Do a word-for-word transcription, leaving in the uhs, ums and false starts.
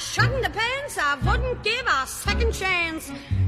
shouldn't have pants, I wouldn't give a second chance.